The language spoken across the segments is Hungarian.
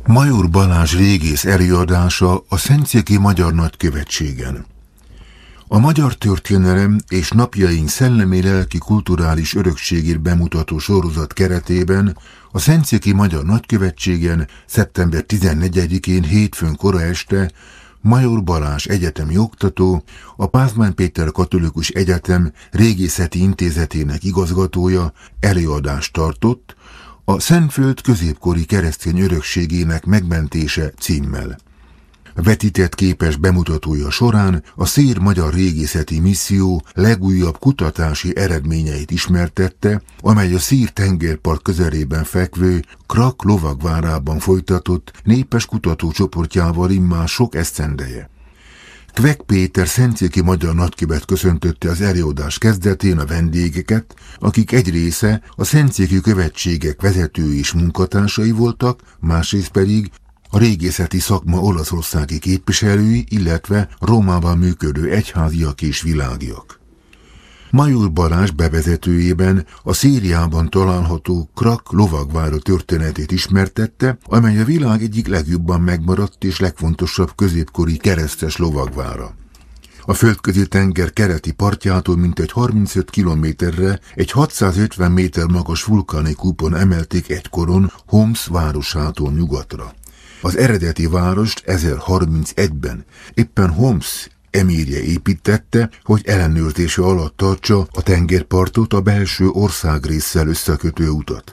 Major Balázs régész előadása a Szentszéki Magyar Nagykövetségen. A magyar történelem és napjaink szellemi-lelki kulturális örökségét bemutató sorozat keretében a Szentszéki Magyar Nagykövetségen szeptember 14-én hétfőn kora este Major Balázs egyetemi oktató, a Pázmány Péter Katolikus Egyetem Régészeti Intézetének igazgatója előadást tartott a Szentföld középkori keresztény örökségének megmentése címmel. Vetített képes bemutatója során a Szér Magyar Régészeti Misszió legújabb kutatási eredményeit ismertette, amely a Szír tengerpart közelében fekvő Krak lovagvárában folytatott népes kutatócsoportjával immár sok esztendeje. Kvek Péter szentszéki magyar nagykövet köszöntötte az előadás kezdetén a vendégeket, akik egy része a szentszéki követségek vezetői és munkatársai voltak, másrészt pedig a régészeti szakma olaszországi képviselői, illetve Rómában működő egyháziak és világiak. Major Balázs bevezetőjében a Szériában található Krak lovagvára történetét ismertette, amely a világ egyik legjobban megmaradt és legfontosabb középkori keresztes lovagvára. A Földközi-tenger keleti partjától mintegy 35 kilométerre egy 650 méter magas vulkáni kúpon emelték egykoron Homs városától nyugatra. Az eredeti várost 1031-ben éppen Homs emírje építette, hogy ellenőrzése alatt tartsa a tengerpartot, a belső országrésszel összekötő utat.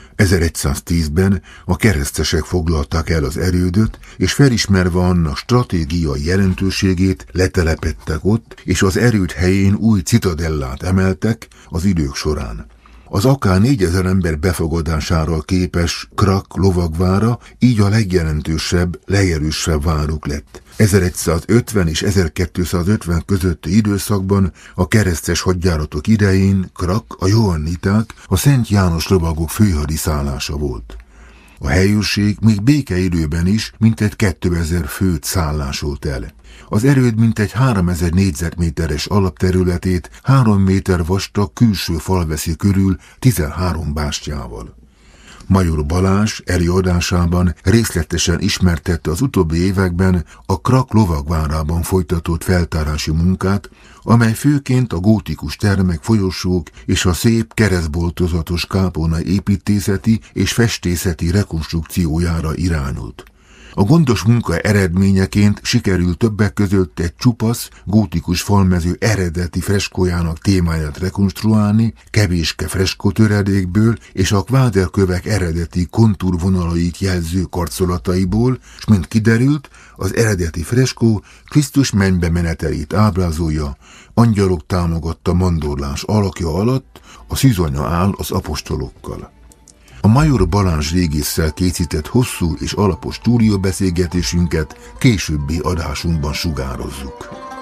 1110-ben a keresztesek foglalták el az erődöt, és felismerve annak stratégiai jelentőségét letelepedtek ott, és az erőd helyén új citadellát emeltek az idők során. Az akár 4000 ember befogadására képes Krak lovagvára így a legjelentősebb, legerősebb váruk lett. 1150 és 1250 közötti időszakban a keresztes hadjáratok idején Krak, a johanniták, a Szent János lovagok főhadiszállása volt. A helyőrség még békeidőben is mintegy 2000 főt szállásolt el. Az erőd mintegy 3000 négyzetméteres alapterületét 3 méter vastag külső fal veszi körül 13 bástyával. Major Balázs előadásában részletesen ismertette az utóbbi években a Krak lovagvárában folytatott feltárási munkát, amely főként a gótikus termek, folyosók és a szép keresztboltozatos kápolna építészeti és festészeti rekonstrukciójára irányult. A gondos munka eredményeként sikerült többek között egy csupasz, gótikus falmező eredeti freskójának témáját rekonstruálni, kevéske freskótöredékből és a kváderkövek eredeti kontúrvonalait jelző karcolataiból, s mint kiderült, az eredeti freskó Krisztus mennybe menetelét ábrázolja, angyalok támogatta mandorlás alakja alatt, a szűzanya áll az apostolokkal. A Major Balázs régésszel készített hosszú és alapos stúdióbeszélgetésünket későbbi adásunkban sugározzuk.